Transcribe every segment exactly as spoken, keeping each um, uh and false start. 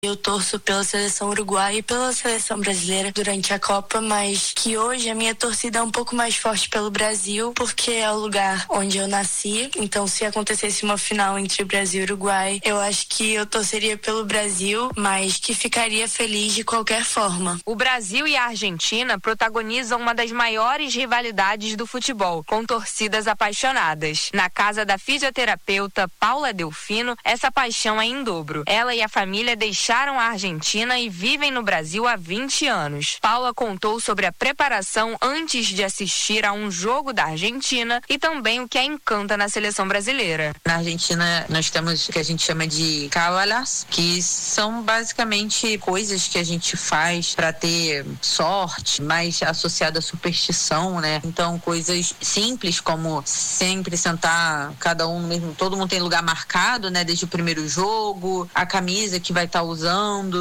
Eu torço pela seleção uruguaia e pela seleção brasileira durante a Copa, mas que hoje a minha torcida é um pouco mais forte pelo Brasil, porque é o lugar onde eu nasci. Então, se acontecesse uma final entre Brasil e Uruguai, eu acho que eu torceria pelo Brasil, mas que ficaria feliz de qualquer forma. O Brasil e a Argentina protagonizam uma das maiores rivalidades do futebol, com torcidas apaixonadas. Na casa da fisioterapeuta Paula Delfino, essa paixão é em dobro. Ela e a família deixaram Deixaram a Argentina e vivem no Brasil há vinte anos. Paula contou sobre a preparação antes de assistir a um jogo da Argentina e também o que a encanta na seleção brasileira. Na Argentina, nós temos o que a gente chama de cábalas, que são basicamente coisas que a gente faz para ter sorte, mais associada à superstição, né? Então, coisas simples como sempre sentar cada um no mesmo, todo mundo tem lugar marcado, né? Desde o primeiro jogo, a camisa que vai estar usando,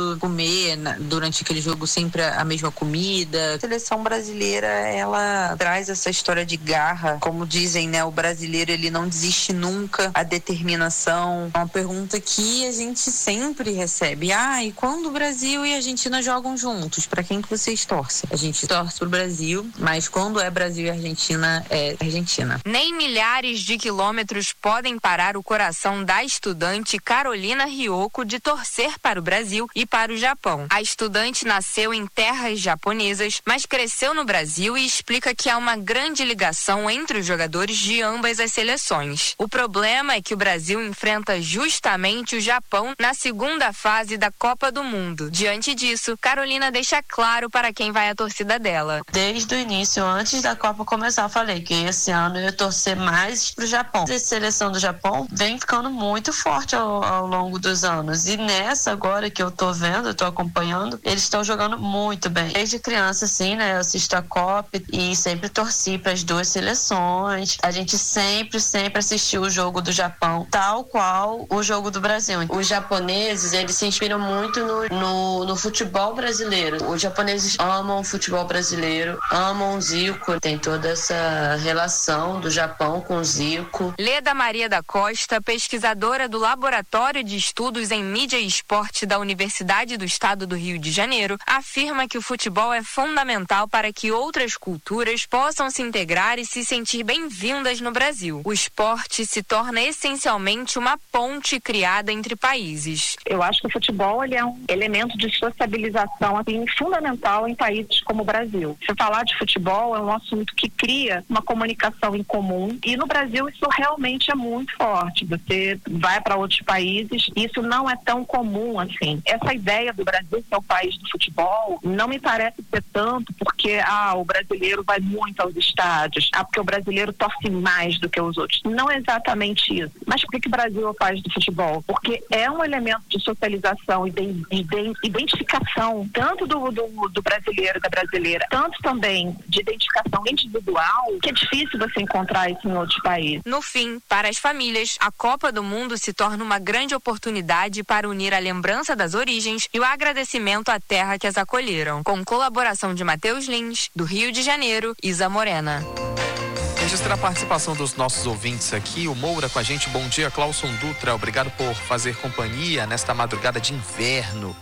comer na, durante aquele jogo sempre a, a mesma comida. A seleção brasileira, ela traz essa história de garra, como dizem, né? O brasileiro, ele não desiste nunca, a determinação. É uma pergunta que a gente sempre recebe. Ah, e quando o Brasil e a Argentina jogam juntos, para quem que vocês torcem? A gente torce pro Brasil, mas quando é Brasil e Argentina, é Argentina. Nem milhares de quilômetros podem parar o coração da estudante Carolina Ryoko de torcer para o Brasil e para o Japão. A estudante nasceu em terras japonesas, mas cresceu no Brasil e explica que há uma grande ligação entre os jogadores de ambas as seleções. O problema é que o Brasil enfrenta justamente o Japão na segunda fase da Copa do Mundo. Diante disso, Carolina deixa claro para quem vai a torcida dela. Desde o início, antes da Copa começar, eu falei que esse ano eu ia torcer mais pro Japão. A seleção do Japão vem ficando muito forte ao, ao longo dos anos. E nessa agora que eu tô vendo, eu tô acompanhando, eles estão jogando muito bem. Desde criança, assim, né, eu assisto a Copa e sempre torci para as duas seleções. A gente sempre, sempre assistiu o jogo do Japão, tal qual o jogo do Brasil. Os japoneses, eles se inspiram muito no, no, no futebol brasileiro. Os japoneses amam o futebol brasileiro, amam o Zico, tem toda essa relação do Japão com o Zico. Leda Maria da Costa, pesquisadora do Laboratório de Estudos em Mídia e Esporte da Universidade do Estado do Rio de Janeiro, afirma que o futebol é fundamental para que outras culturas possam se integrar e se sentir bem-vindas no Brasil. O esporte se torna essencialmente uma ponte criada entre países. Eu acho que o futebol, ele é um elemento de sociabilização assim, fundamental em países como o Brasil. Se falar de futebol é um assunto que cria uma comunicação em comum e no Brasil isso realmente é muito forte. Você vai para outros países, isso não é tão comum assim. Essa ideia do Brasil ser o país do futebol não me parece ser tanto porque ah, o brasileiro vai muito aos estádios, ah, porque o brasileiro torce mais do que os outros. Não é exatamente isso. Mas por que, que o Brasil é o país do futebol? Porque é um elemento de socialização e de, de identificação tanto do, do, do brasileiro e da brasileira, tanto também de identificação individual, que é difícil você encontrar isso em outros países. No fim, para as famílias, a Copa do Mundo se torna uma grande oportunidade para unir a lembrança das origens e o agradecimento à terra que as acolheram. Com colaboração de Matheus Lins, do Rio de Janeiro, Isa Morena. Registrar a participação dos nossos ouvintes aqui, o Moura com a gente. Bom dia, Clauson Dutra, obrigado por fazer companhia nesta madrugada de inverno.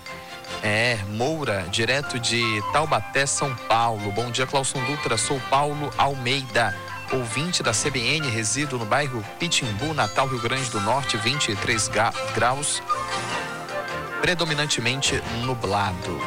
É, Moura, direto de Taubaté, São Paulo. Bom dia, Clauson Dutra, sou Paulo Almeida, ouvinte da C B N, resido no bairro Pitimbu, Natal, Rio Grande do Norte, vinte e três graus, predominantemente nublado.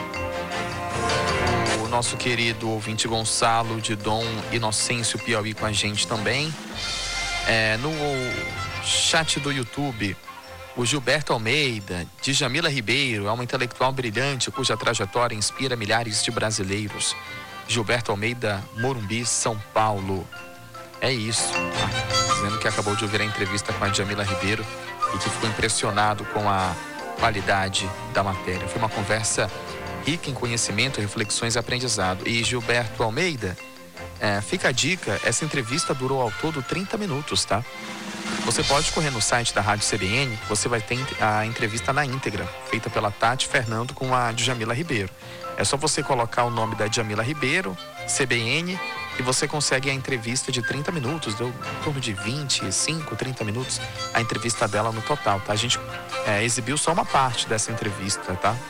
O nosso querido ouvinte Gonçalo de Dom Inocêncio Piauí com a gente também. É, no chat do YouTube, o Gilberto Almeida, Djamila Ribeiro, é uma intelectual brilhante cuja trajetória inspira milhares de brasileiros. Gilberto Almeida, Morumbi, São Paulo. É isso. Tá? Dizendo que acabou de ouvir a entrevista com a Djamila Ribeiro e que ficou impressionado com a qualidade da matéria. Foi uma conversa rica em conhecimento, reflexões e aprendizado. E Gilberto Almeida, é, fica a dica, essa entrevista durou ao todo trinta minutos, tá? Você pode correr no site da Rádio C B N, você vai ter a entrevista na íntegra, feita pela Tati Fernando com a Djamila Ribeiro. É só você colocar o nome da Djamila Ribeiro, C B N, e você consegue a entrevista de trinta minutos, deu em torno de vinte e cinco, trinta minutos a entrevista dela no total, tá? A gente é, exibiu só uma parte dessa entrevista, tá?